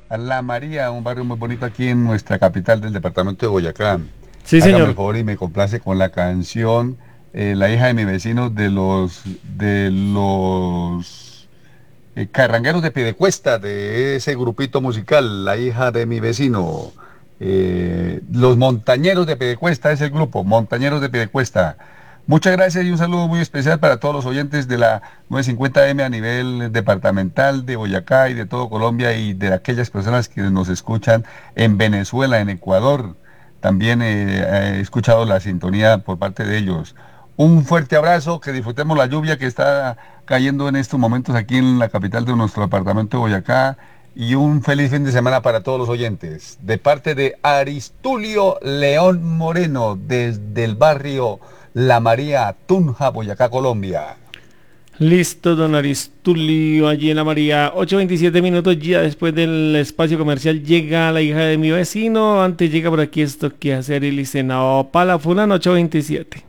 a La María, un barrio muy bonito aquí en nuestra capital del departamento de Boyacá. Sí, Hágame el señor. favor y me complace con la canción La hija de mi vecino de los carrangueros de Piedecuesta, de ese grupito musical, La hija de mi vecino. Los Montañeros de Piedecuesta es el grupo, Montañeros de Piedecuesta. Muchas gracias y un saludo muy especial para todos los oyentes de la 950M a nivel departamental de Boyacá y de todo Colombia y de aquellas personas que nos escuchan en Venezuela, en Ecuador. También he escuchado la sintonía por parte de ellos. Un fuerte abrazo, que disfrutemos la lluvia que está cayendo en estos momentos aquí en la capital de nuestro departamento de Boyacá y un feliz fin de semana para todos los oyentes. De parte de Aristulio León Moreno, desde el barrio La María, Tunja, Boyacá, Colombia. Listo, don Aristulio, allí en la María. 8:27 ya después del espacio comercial llega la hija de mi vecino. Antes llega por aquí esto que hacer el licenado Palafulano 8:27.